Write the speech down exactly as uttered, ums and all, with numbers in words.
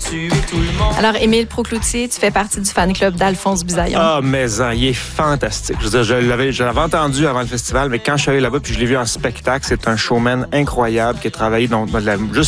tuer tout le monde. Alors, Émile Procloutier, tu fais partie du fan club d'Alphonse Bisaillon. Ah, mais hein, il est fantastique. Je veux dire, je l'avais, je l'avais entendu avant le festival, mais quand je suis allé là-bas puis je l'ai vu en spectacle, c'est un showman incroyable qui a travaillé dans, dans la, juste